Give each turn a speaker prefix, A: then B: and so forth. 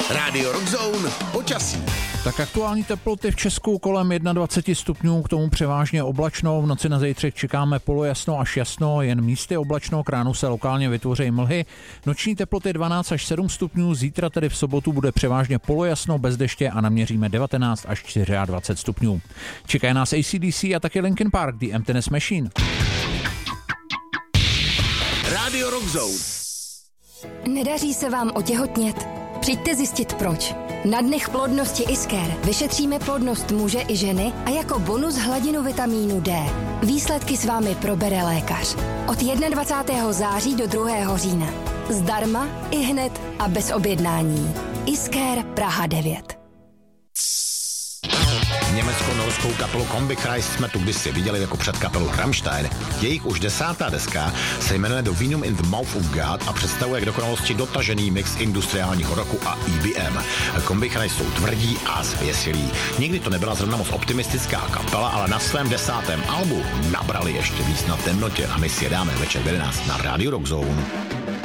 A: Radio Rock Zone počasí.
B: Tak aktuální teploty v Česku kolem 21 stupňů, k tomu převážně oblačno. V noci na zítřek čekáme polojasno až jasno, jen místy oblačno, k ránu se lokálně vytvoří mlhy. Noční teploty 12 až 7 stupňů, zítra tedy v sobotu bude převážně polojasno, bez deště a naměříme 19 až 24 stupňů. Čekají nás AC/DC a taky Linkin Park, The Emptiness Machine.
A: Radio Rock Zone.
C: Nedaří se vám otěhotnět? Přijďte zjistit proč. Na dnech plodnosti Isker vyšetříme plodnost muže i ženy a jako bonus hladinu vitamínu D. Výsledky s vámi probere lékař. Od 21. září do 2. října. Zdarma, ihned a bez objednání. Isker Praha 9.
D: Německo-norskou kapelu Combichrist jsme tu kdysi viděli jako předkapelu Rammstein. Jejich už 10. deska se jmenuje The Venom in the Mouth of God a představuje k dokonalosti dotažený mix industriálního rocku a EBM. Combichrist jsou tvrdí a zvěsilí. Nikdy to nebyla zrovna moc optimistická kapela, ale na svém 10. albu nabrali ještě víc na temnotě a my si je dáme večer 11 na Radio Rock Zone.